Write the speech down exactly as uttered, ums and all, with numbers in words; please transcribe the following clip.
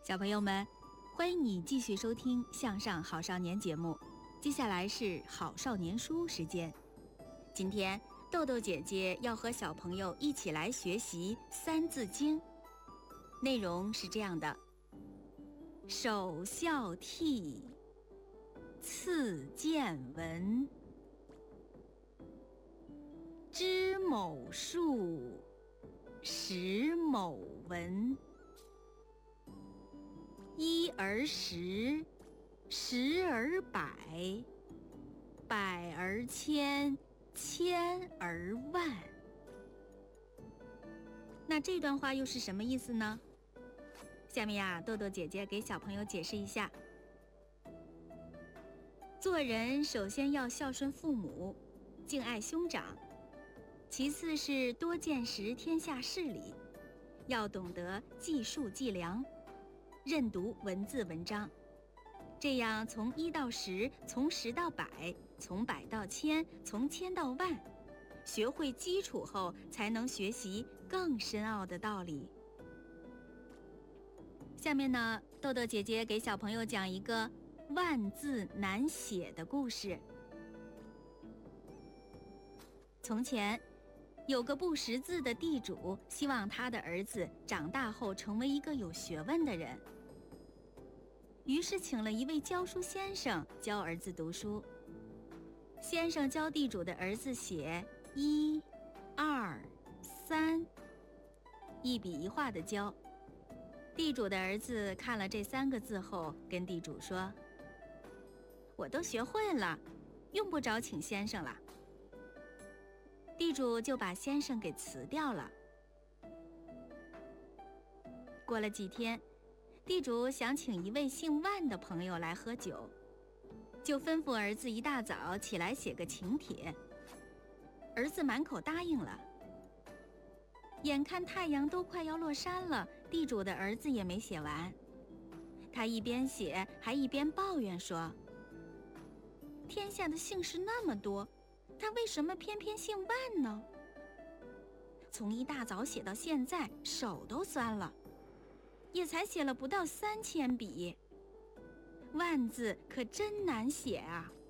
小朋友们，欢迎你继续收听《向上好少年》节目。接下来是好少年书时间。今天豆豆姐姐要和小朋友一起来学习《三字经》，内容是这样的：首孝悌，次见闻，知某数，识某文。一而十，十而百，百而千，千而万。那这段话又是什么意思呢？下面呀，豆豆姐姐给小朋友解释一下。做人首先要孝顺父母，敬爱兄长，其次是多见识天下事理，要懂得计数计量，认读文字文章，这样从一到十，从十到百，从百到千，从千到万，学会基础后，才能学习更深奥的道理。下面呢，豆豆姐姐给小朋友讲一个万字难写的故事。从前有个不识字的地主，希望他的儿子长大后成为一个有学问的人，于是请了一位教书先生教儿子读书。先生教地主的儿子写一、二、三，一笔一画地教。地主的儿子看了这三个字后，跟地主说：“我都学会了，用不着请先生了。”地主就把先生给辞掉了。过了几天，地主想请一位姓万的朋友来喝酒，就吩咐儿子一大早起来写个请帖。儿子满口答应了。眼看太阳都快要落山了，地主的儿子也没写完。他一边写还一边抱怨说：“天下的姓氏那么多，他为什么偏偏姓万呢？从一大早写到现在，手都酸了，也才写了不到三千笔，万字可真难写啊！”